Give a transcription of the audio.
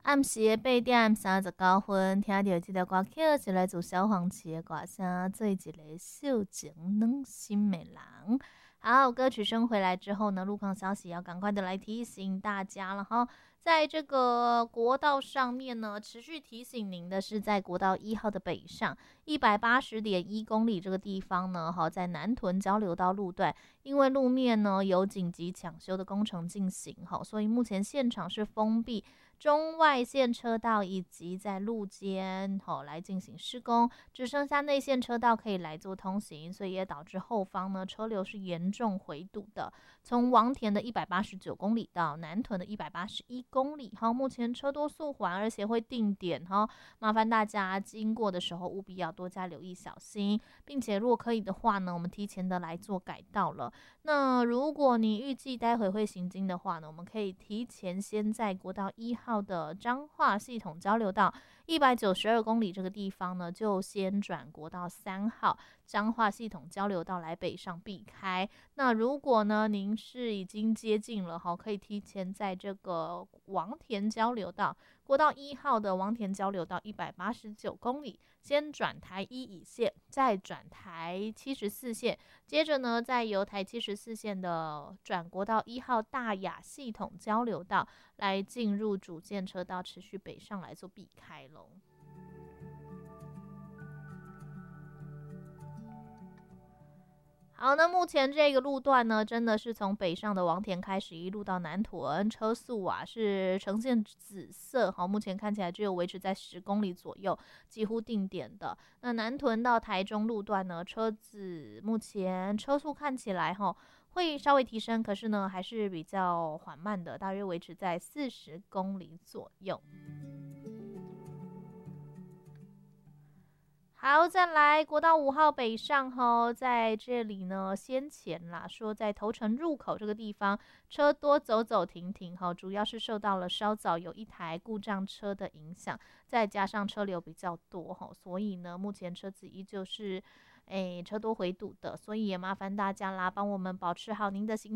暗时的8:39分，听到这条歌曲是来自小黄旗的歌声，做一个秀情暖心的人。好，歌曲声回来之后呢，路况消息要赶快的来提醒大家了哈。在这个国道上面呢，持续提醒您的是，在国道1号的北上180.1公里这个地方呢，好，在南屯交流道路段，因为路面呢有紧急抢修的工程进行，好，所以目前现场是封闭中外线车道以及在路肩来进行施工，只剩下内线车道可以来做通行，所以也导致后方呢车流是严重回堵的。从王田的189公里到南屯的181公里，目前车多速缓，而且会定点麻烦大家经过的时候务必要多加留意小心，并且如果可以的话呢，我们提前的来做改道了。那如果你预计待会会行经的话呢，我们可以提前先在国道1号的彰化系统交流道192公里这个地方呢，就先转国道3号彰化系统交流道来北上避开。那如果呢您是已经接近了可以提前在这个王田交流道国道1号的王田交流道189公里，先转台1乙线，再转台74线，接着呢再由台74线的转国道1号大雅系统交流道来进入主线车道，持续北上来做避开咯。好，那目前这个路段呢，真的是从北上的王田开始，一路到南屯，车速是呈现紫色，好，目前看起来只有维持在10公里左右，几乎定点的。那南屯到台中路段呢，车子目前车速看起来会稍微提升，可是呢还是比较缓慢的，大约维持在40公里左右。好，再来国道5号北上在这里呢，先前啦说在头城入口这个地方车多走走停停主要是受到了稍早有一台故障车的影响，再加上车流比较多所以呢目前车子依旧是车多回堵的，所以也麻烦大家啦，帮我们保持好您的行